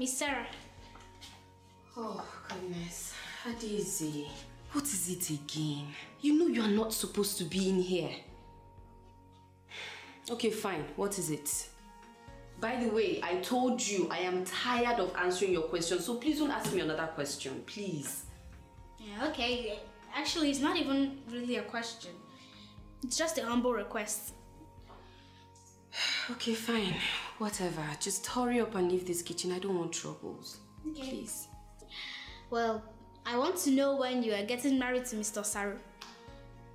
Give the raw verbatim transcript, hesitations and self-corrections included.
Miss Sarah. Oh, goodness. Adizzy, what is it again? You know you are not supposed to be in here. Okay, fine. What is it? By the way, I told you I am tired of answering your questions, so please don't ask me another question, please. Yeah, okay. Actually, it's not even really a question. It's just a humble request. Okay, fine. Whatever. Just hurry up and leave this kitchen. I don't want troubles. Okay. Please. Well, I want to know when you are getting married to Mister Saru.